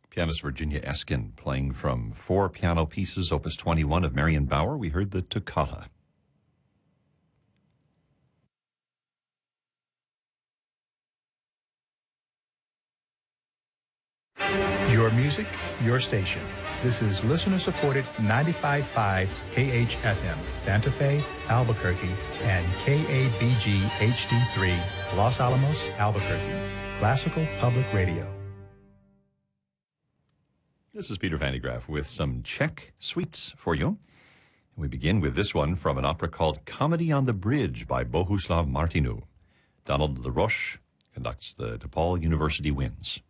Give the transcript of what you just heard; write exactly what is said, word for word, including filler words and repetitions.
Pianist Virginia Eskin playing from four piano pieces, opus twenty-one of Marion Bauer. We heard the Toccata. Your music, your station. This is listener-supported ninety-five point five K H F M, Santa Fe, Albuquerque, and K A B G H D three, Los Alamos, Albuquerque. Classical Public Radio. This is Peter Van de Graaff with some Czech suites for you. We begin with this one from an opera called Comedy on the Bridge by Bohuslav Martinu. Donald LaRoche conducts the DePaul University Winds.